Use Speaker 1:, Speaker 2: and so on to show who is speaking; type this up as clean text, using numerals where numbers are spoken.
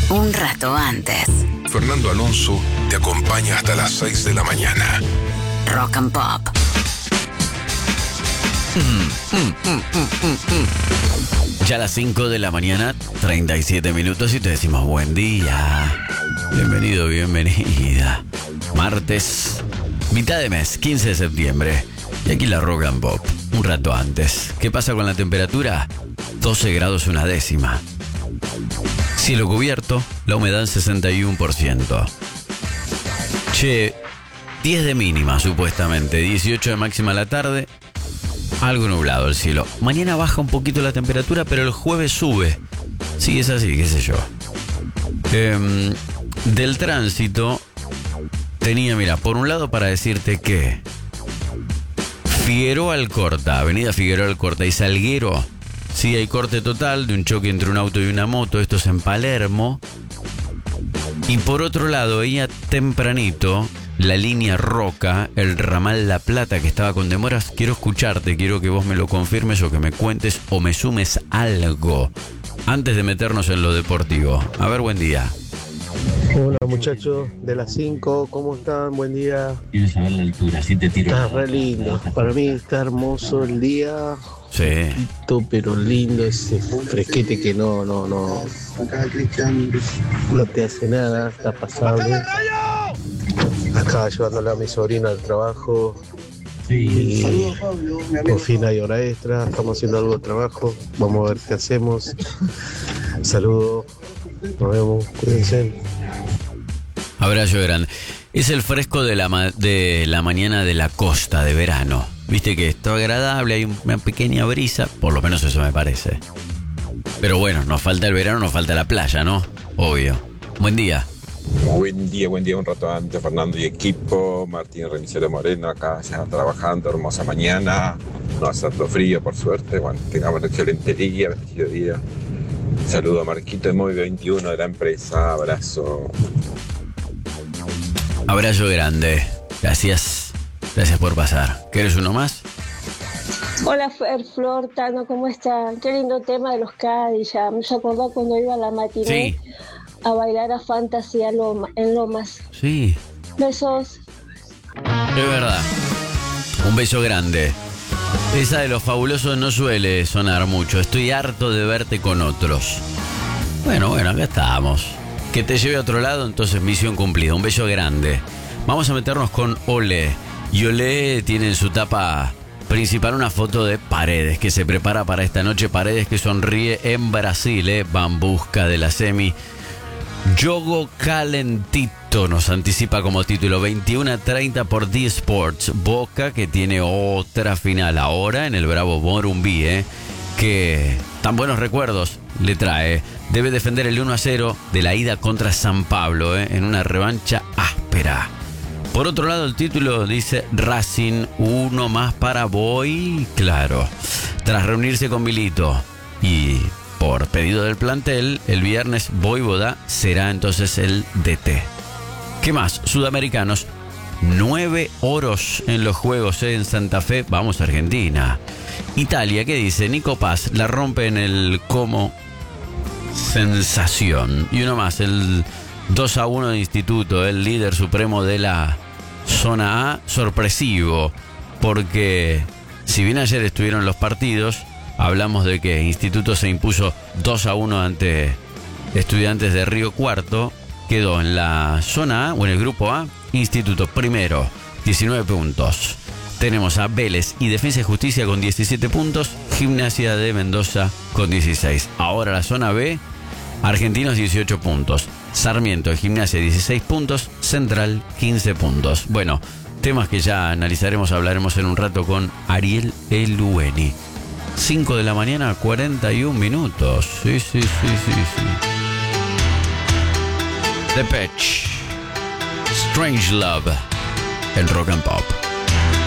Speaker 1: Un rato antes.
Speaker 2: Fernando Alonso te acompaña hasta las 6 de la mañana.
Speaker 1: Rock and Pop.
Speaker 3: Ya a las 5 de la mañana, 37 minutos y te decimos buen día. Bienvenido, bienvenida. Martes, mitad de mes, 15 de septiembre. Y aquí la Rock and Pop, un rato antes. ¿Qué pasa con la temperatura? 12 grados una décima. Cielo cubierto, la humedad 61%. Che, 10 de mínima supuestamente, 18 de máxima a la tarde. Algo nublado el cielo. Mañana baja un poquito la temperatura, pero el jueves sube. Sí, es así, qué sé yo. Del tránsito tenía, mira, por un lado para decirte que Figueroa Alcorta, avenida Figueroa Alcorta y Salguero, sí hay corte total de un choque entre un auto y una moto. Esto es en Palermo. Y por otro lado veía tempranito la línea Roca, el ramal La Plata, que estaba con demoras. Quiero escucharte, quiero que vos me lo confirmes o que me cuentes o me sumes algo antes de meternos en lo deportivo. A ver, buen día.
Speaker 4: Hola muchachos de las 5, ¿cómo están? Buen día.
Speaker 5: Quieres saber la altura, así te tiro.
Speaker 4: Está re lindo, para mí está hermoso el día.
Speaker 3: Sí.
Speaker 4: Poquito, pero lindo ese fresquete que no te hace nada, está pasable. Acá llevándole a mi sobrino al trabajo. Y por fin hay hora extra, estamos haciendo algo de trabajo, vamos a ver qué hacemos. Saludos, nos vemos, cuídense.
Speaker 3: Abrazo grande. Es el fresco de la mañana de la costa de verano. Viste que está agradable, hay una pequeña brisa, por lo menos eso me parece. Pero bueno, nos falta el verano, nos falta la playa, ¿no? Obvio. Buen día.
Speaker 6: Buen día, un rato antes, Fernando y equipo. Martín Renicero Moreno, acá ya trabajando, hermosa mañana. No hace tanto frío, por suerte. Bueno, tengamos un excelente día, bendecido día. Saludo a Marquito de Móvil 21 de la empresa, abrazo.
Speaker 3: Abrazo grande, gracias por pasar. ¿Quieres uno más?
Speaker 7: Hola Flor, Tano, ¿cómo están? Qué lindo tema de los Cádiz, ya me acordó cuando iba a la matiné a bailar a Fantasy en Lomas.
Speaker 3: Sí.
Speaker 7: Besos.
Speaker 3: Es verdad. Un beso grande. Esa de los fabulosos no suele sonar mucho. Estoy harto de verte con otros. Bueno, acá estamos. Que te lleve a otro lado, entonces misión cumplida. Un beso grande. Vamos a meternos con Olé. Y Olé tiene en su tapa principal una foto de Paredes, que se prepara para esta noche. Paredes que sonríe en Brasil, va en busca de la semi. Jogo Calentito nos anticipa como título 21:30 por D Sports. Boca que tiene otra final ahora en el Bravo Morumbi, que tan buenos recuerdos le trae. Debe defender el 1-0 de la ida contra San Pablo, en una revancha áspera. Por otro lado, el título dice Racing, uno más para Boy, claro. Tras reunirse con Milito y por pedido del plantel, el viernes Voivoda será entonces el DT. ¿Qué más? Sudamericanos, 9 oros en los Juegos en Santa Fe. Vamos a Argentina. Italia, ¿qué dice? Nico Paz la rompe en el Como Sensación. Y uno más, el 2-1 de Instituto, el líder supremo de la zona A, sorpresivo, porque si bien ayer estuvieron los partidos, hablamos de que Instituto se impuso 2-1 ante Estudiantes de Río Cuarto, quedó en la zona A o en el grupo A, Instituto primero, 19 puntos. Tenemos a Vélez y Defensa y Justicia con 17 puntos, Gimnasia de Mendoza con 16. Ahora la zona B, Argentinos 18 puntos, Sarmiento de Gimnasia 16 puntos, Central 15 puntos. Bueno, temas que ya analizaremos, hablaremos en un rato con Ariel Elueni. 5 de la mañana, 41 minutos. Sí. The Patch, Strange Love, el Rock and Pop.